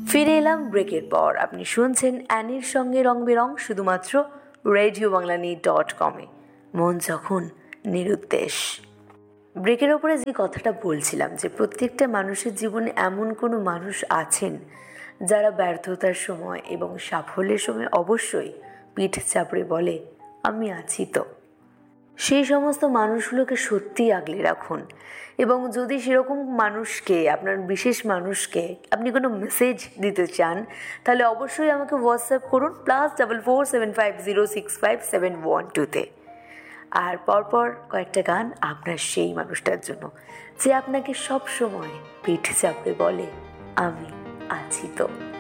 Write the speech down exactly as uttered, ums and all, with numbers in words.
ফিরে এলাম ব্রেকের পর। আপনি শুনছেন অ্যানির সঙ্গে রং বেরং, শুধুমাত্র রেডিও বাংলানি ডট কমে। মন যখন নিরুদ্দেশ। ব্রেকের ওপরে যে কথাটা বলছিলাম, যে প্রত্যেকটা মানুষের জীবনে এমন কোনো মানুষ আছেন যারা ব্যর্থতার সময় এবং সাফল্যের সময় অবশ্যই পিঠ চাপড়ে বলে, আমি আছি তো। সেই সমস্ত মানুষগুলোকে সত্যিই আগলে রাখুন। এবং যদি সেরকম মানুষকে, আপনার বিশেষ মানুষকে আপনি কোনো মেসেজ দিতে চান, তাহলে অবশ্যই আমাকে হোয়াটসঅ্যাপ করুন plus double four seven five zero six five seven one টুতে। আর পরপর কয়েকটা গান আপনার সেই মানুষটার জন্য যে আপনাকে সব সময় পিঠ চাপড়ে বলে, আমি আছি তো।